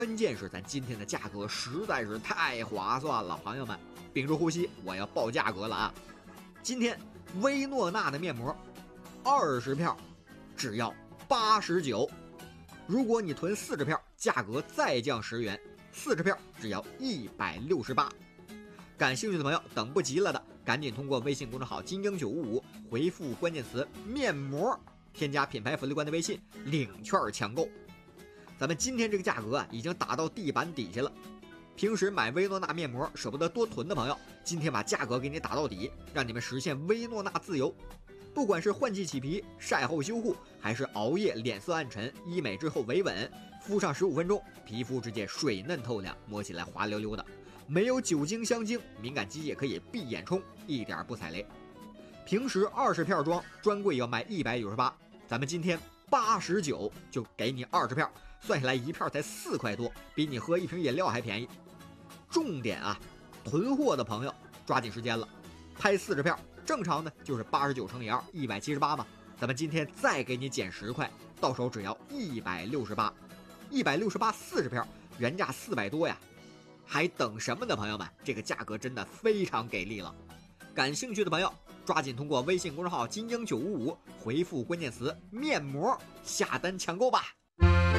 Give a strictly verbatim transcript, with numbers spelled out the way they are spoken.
关键是咱今天的价格实在是太划算了，朋友们，屏住呼吸，我要报价格了啊！今天薇诺娜的面膜，二十片只要八十九，如果你囤四十片，价格再降十元，四十片只要一百六十八。感兴趣的朋友，等不及了的，赶紧通过微信公众号金鹰九五五回复关键词面膜，添加品牌福利官的微信，领券抢购。咱们今天这个价格啊，已经打到地板底下了。平时买薇诺娜面膜舍不得多囤的朋友，今天把价格给你打到底，让你们实现薇诺娜自由。不管是换季起皮、晒后修护，还是熬夜脸色暗沉，医美之后维稳，敷上十五分钟，皮肤直接水嫩透亮，摸起来滑溜溜的，没有酒精香精，敏感肌也可以闭眼冲，一点不踩雷。平时二十片装专柜要卖一百九十八，咱们今天八十九就给你二十片，算下来一片才四块多，比你喝一瓶饮料还便宜。重点啊，囤货的朋友抓紧时间了，拍四十片，正常呢就是八十九乘以二，一百七十八嘛。咱们今天再给你减十块，到手只要一百六十八，一百六十八四十片，原价四百多呀，还等什么呢？朋友们，这个价格真的非常给力了。感兴趣的朋友，抓紧通过微信公众号金鹰九五五回复关键词面膜下单抢购吧。